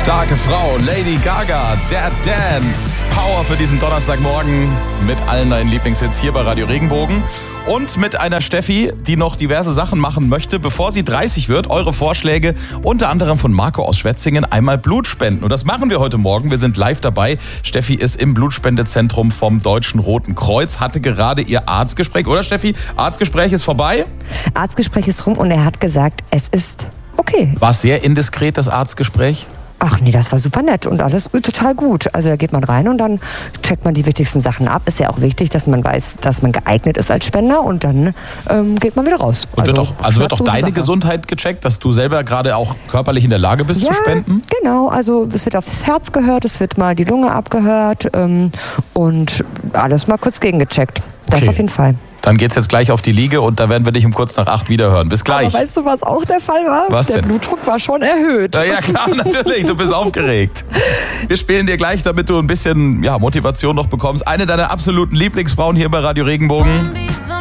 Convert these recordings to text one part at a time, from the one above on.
Starke Frau, Lady Gaga, Dead Dance, Power für diesen Donnerstagmorgen mit allen deinen Lieblingshits hier bei Radio Regenbogen. Und mit einer Steffi, die noch diverse Sachen machen möchte, bevor sie 30 wird. Eure Vorschläge, unter anderem von Marco aus Schwetzingen, einmal Blut spenden. Und das machen wir heute Morgen. Wir sind live dabei. Steffi ist im Blutspendezentrum vom Deutschen Roten Kreuz, hatte gerade ihr Arztgespräch. Oder Steffi, Arztgespräch ist vorbei? Arztgespräch ist rum und er hat gesagt, es ist okay. War es sehr indiskret, das Arztgespräch? Ach nee, das war super nett und alles total gut. Also da geht man rein und dann checkt man die wichtigsten Sachen ab. Ist ja auch wichtig, dass man weiß, dass man geeignet ist als Spender und dann geht man wieder raus. Und wird auch deine Gesundheit gecheckt, dass du selber gerade auch körperlich in der Lage bist zu spenden? Genau, also es wird aufs Herz gehört, es wird mal die Lunge abgehört und alles mal kurz gegengecheckt. Das auf jeden Fall. Dann geht's jetzt gleich auf die Liege und da werden wir dich um kurz nach 8 wiederhören. Bis gleich. Aber weißt du, was auch der Fall war? Was der denn? Blutdruck war schon erhöht. Ja klar, natürlich. Du bist aufgeregt. Wir spielen dir gleich, damit du ein bisschen Motivation noch bekommst. Eine deiner absoluten Lieblingsfrauen hier bei Radio Regenbogen.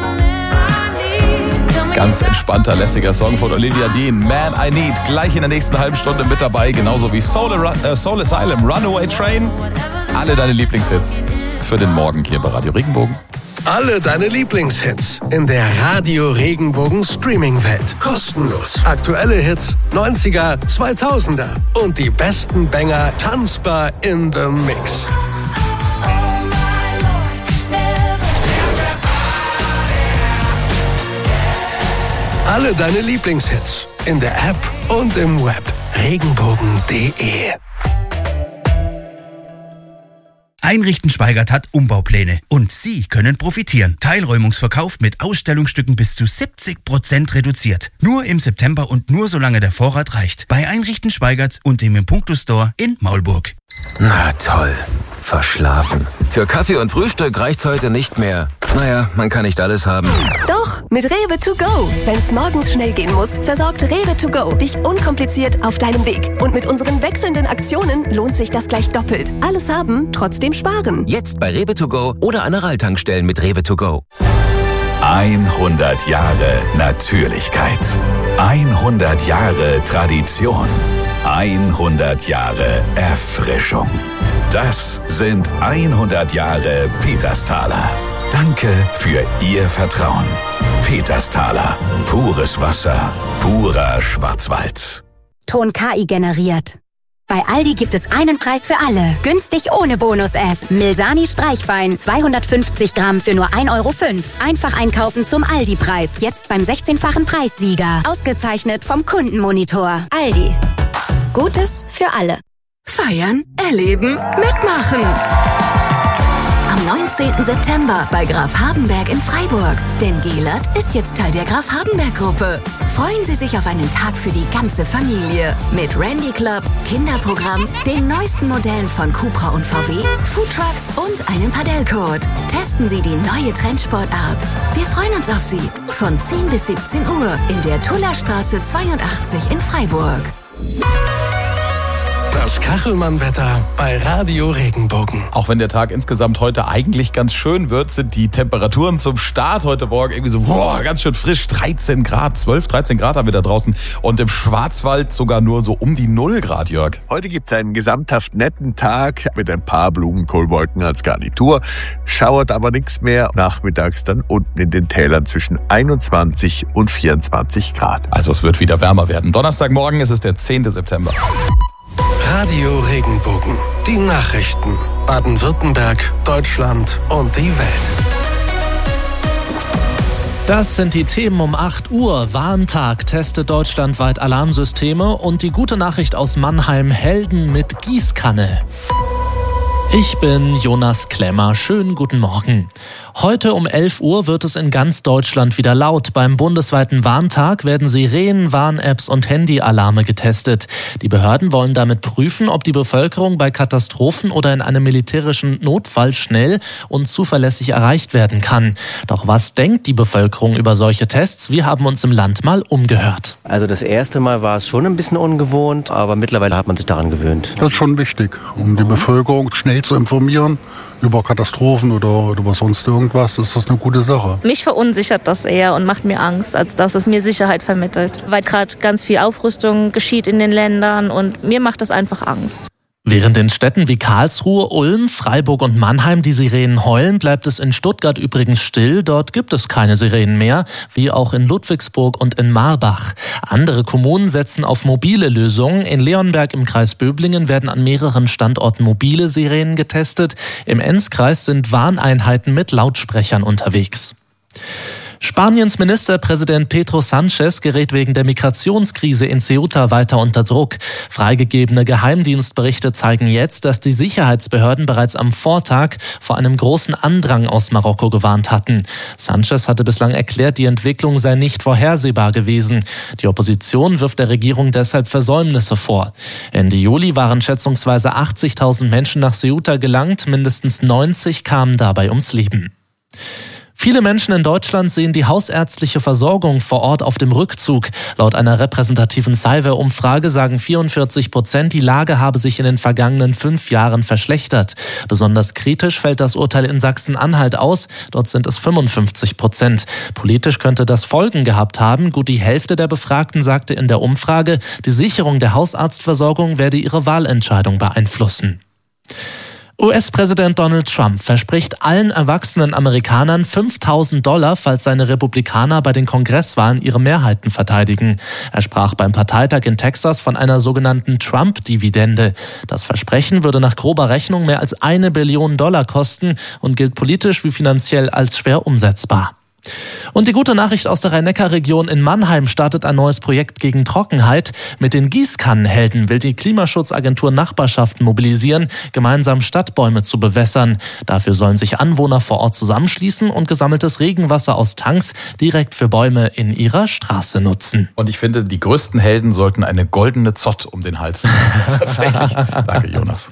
Ganz entspannter, lässiger Song von Olivia Dean. Man I Need. Gleich in der nächsten halben Stunde mit dabei. Genauso wie Soul Asylum, Runaway Train. Alle deine Lieblingshits für den Morgen hier bei Radio Regenbogen. Alle deine Lieblingshits in der Radio Regenbogen Streaming-Welt. Kostenlos. Aktuelle Hits, 90er, 2000er und die besten Banger tanzbar in the Mix. Alle deine Lieblingshits in der App und im Web. Regenbogen.de. Einrichten Schweigert hat Umbaupläne und Sie können profitieren. Teilräumungsverkauf mit Ausstellungsstücken bis zu 70% reduziert. Nur im September und nur solange der Vorrat reicht. Bei Einrichten Schweigert und im Impuncto Store in Maulburg. Na toll, verschlafen. Für Kaffee und Frühstück reicht's heute nicht mehr. Naja, man kann nicht alles haben. Doch, mit Rewe to go. Wenn's morgens schnell gehen muss, versorgt Rewe to go dich unkompliziert auf deinem Weg. Und mit unseren wechselnden Aktionen lohnt sich das gleich doppelt. Alles haben, trotzdem sparen. Jetzt bei Rewe to go oder an Aral-Tankstellen mit Rewe to go. 100 Jahre Natürlichkeit. 100 Jahre Tradition. 100 Jahre Erfrischung. Das sind 100 Jahre Petersthaler. Danke für Ihr Vertrauen. Petersthaler. Pures Wasser. Purer Schwarzwald. Ton KI generiert. Bei Aldi gibt es einen Preis für alle. Günstig ohne Bonus-App. Milsani Streichwein 250 Gramm für nur 1,05 Euro. Einfach einkaufen zum Aldi-Preis. Jetzt beim 16-fachen Preissieger. Ausgezeichnet vom Kundenmonitor. Aldi. Gutes für alle. Feiern, erleben, mitmachen. Am 19. September bei Graf Hardenberg in Freiburg. Denn Gelert ist jetzt Teil der Graf Hardenberg-Gruppe. Freuen Sie sich auf einen Tag für die ganze Familie. Mit Randy Club, Kinderprogramm, den neuesten Modellen von Cupra und VW, Foodtrucks und einem Padellcode. Testen Sie die neue Trendsportart. Wir freuen uns auf Sie. Von 10 bis 17 Uhr in der Tullerstraße 82 in Freiburg. Das Kachelmann-Wetter bei Radio Regenbogen. Auch wenn der Tag insgesamt heute eigentlich ganz schön wird, sind die Temperaturen zum Start heute Morgen irgendwie so ganz schön frisch. 13 Grad, 12, 13 Grad haben wir da draußen. Und im Schwarzwald sogar nur so um die 0 Grad, Jörg. Heute gibt es einen gesamthaft netten Tag mit ein paar Blumenkohlwolken als Garnitur. Schauert aber nichts mehr. Nachmittags dann unten in den Tälern zwischen 21 und 24 Grad. Also es wird wieder wärmer werden. Donnerstagmorgen ist es der 10. September. Radio Regenbogen. Die Nachrichten. Baden-Württemberg, Deutschland und die Welt. Das sind die Themen um 8 Uhr. Warntag testet deutschlandweit Alarmsysteme und die gute Nachricht aus Mannheim: Helden mit Gießkanne. Ich bin Jonas Klemmer. Schönen guten Morgen. Heute um 11 Uhr wird es in ganz Deutschland wieder laut. Beim bundesweiten Warntag werden Sirenen, Warn-Apps und Handyalarme getestet. Die Behörden wollen damit prüfen, ob die Bevölkerung bei Katastrophen oder in einem militärischen Notfall schnell und zuverlässig erreicht werden kann. Doch was denkt die Bevölkerung über solche Tests? Wir haben uns im Land mal umgehört. Also das erste Mal war es schon ein bisschen ungewohnt, aber mittlerweile hat man sich daran gewöhnt. Das ist schon wichtig, um die Bevölkerung schnell zu informieren über Katastrophen oder über sonst irgendwas. irgendwas, ist das eine gute Sache. Mich verunsichert das eher und macht mir Angst, als dass es mir Sicherheit vermittelt. Weil gerade ganz viel Aufrüstung geschieht in den Ländern und mir macht das einfach Angst. Während in Städten wie Karlsruhe, Ulm, Freiburg und Mannheim die Sirenen heulen, bleibt es in Stuttgart übrigens still. Dort gibt es keine Sirenen mehr, wie auch in Ludwigsburg und in Marbach. Andere Kommunen setzen auf mobile Lösungen. In Leonberg im Kreis Böblingen werden an mehreren Standorten mobile Sirenen getestet. Im Enzkreis sind Warneinheiten mit Lautsprechern unterwegs. Spaniens Ministerpräsident Pedro Sánchez gerät wegen der Migrationskrise in Ceuta weiter unter Druck. Freigegebene Geheimdienstberichte zeigen jetzt, dass die Sicherheitsbehörden bereits am Vortag vor einem großen Andrang aus Marokko gewarnt hatten. Sánchez hatte bislang erklärt, die Entwicklung sei nicht vorhersehbar gewesen. Die Opposition wirft der Regierung deshalb Versäumnisse vor. Ende Juli waren schätzungsweise 80.000 Menschen nach Ceuta gelangt, mindestens 90 kamen dabei ums Leben. Viele Menschen in Deutschland sehen die hausärztliche Versorgung vor Ort auf dem Rückzug. Laut einer repräsentativen Salve-Umfrage sagen 44%, die Lage habe sich in den vergangenen 5 Jahren verschlechtert. Besonders kritisch fällt das Urteil in Sachsen-Anhalt aus. Dort sind es 55%. Politisch könnte das Folgen gehabt haben. Gut die Hälfte der Befragten sagte in der Umfrage, die Sicherung der Hausarztversorgung werde ihre Wahlentscheidung beeinflussen. US-Präsident Donald Trump verspricht allen erwachsenen Amerikanern $5.000, falls seine Republikaner bei den Kongresswahlen ihre Mehrheiten verteidigen. Er sprach beim Parteitag in Texas von einer sogenannten Trump-Dividende. Das Versprechen würde nach grober Rechnung mehr als $1 Billion kosten und gilt politisch wie finanziell als schwer umsetzbar. Und die gute Nachricht aus der Rhein-Neckar-Region: in Mannheim startet ein neues Projekt gegen Trockenheit. Mit den Gießkannenhelden will die Klimaschutzagentur Nachbarschaften mobilisieren, gemeinsam Stadtbäume zu bewässern. Dafür sollen sich Anwohner vor Ort zusammenschließen und gesammeltes Regenwasser aus Tanks direkt für Bäume in ihrer Straße nutzen. Und ich finde, die größten Helden sollten eine goldene Zott um den Hals haben. Tatsächlich. Danke, Jonas.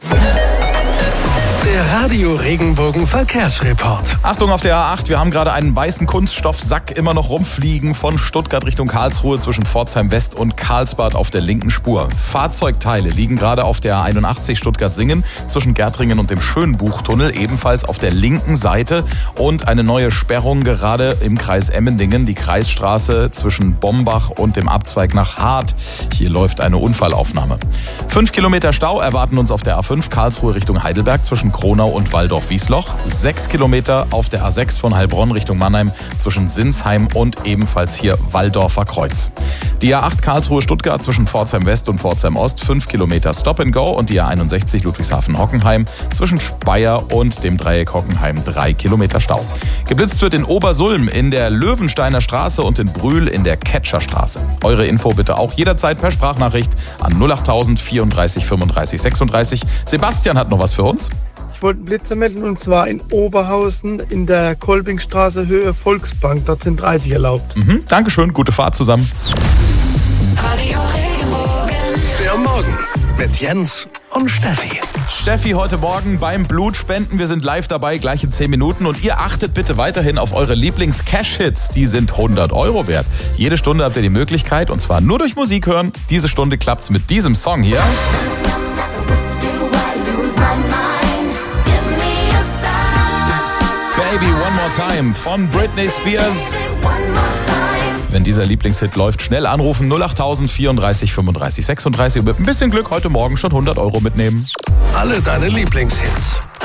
Der Radio Regenbogen Verkehrsreport. Achtung auf der A8, wir haben gerade einen weißen Kunststoffsack immer noch rumfliegen von Stuttgart Richtung Karlsruhe zwischen Pforzheim West und Karlsbad auf der linken Spur. Fahrzeugteile liegen gerade auf der A81 Stuttgart-Singen zwischen Gärtringen und dem Schönbuchtunnel, ebenfalls auf der linken Seite. Und eine neue Sperrung gerade im Kreis Emmendingen, die Kreisstraße zwischen Bombach und dem Abzweig nach Hart. Hier läuft eine Unfallaufnahme. 5 Kilometer Stau erwarten uns auf der A5 Karlsruhe Richtung Heidelberg zwischen Kronau und Waldorf-Wiesloch. 6 Kilometer auf der A6 von Heilbronn Richtung Mannheim zwischen Sinsheim und ebenfalls hier Walldorfer Kreuz. Die A8 Karlsruhe-Stuttgart zwischen Pforzheim West und Pforzheim Ost 5 Kilometer Stop and Go und die A61 Ludwigshafen-Hockenheim zwischen Speyer und dem Dreieck Hockenheim 3 Kilometer Stau. Geblitzt wird in Obersulm in der Löwensteiner Straße und in Brühl in der Ketscherstraße. Eure Info bitte auch jederzeit per Sprachnachricht an 08000 34 35 36. Sebastian hat noch was für uns. Ich wollte einen Blitzer melden, und zwar in Oberhausen in der Kolbingstraße Höhe Volksbank. Dort sind 30 erlaubt. Dankeschön, gute Fahrt zusammen. Der Morgen mit Jens und Steffi. Steffi heute Morgen beim Blutspenden. Wir sind live dabei, gleich in 10 Minuten. Und ihr achtet bitte weiterhin auf eure Lieblings-Cash-Hits. Die sind 100 € wert. Jede Stunde habt ihr die Möglichkeit, und zwar nur durch Musik hören. Diese Stunde klappt's mit diesem Song hier. Baby One More Time von Britney Spears. Wenn dieser Lieblingshit läuft, schnell anrufen 08000 34 35 36 und mit ein bisschen Glück heute Morgen schon 100 € mitnehmen. Alle deine Lieblingshits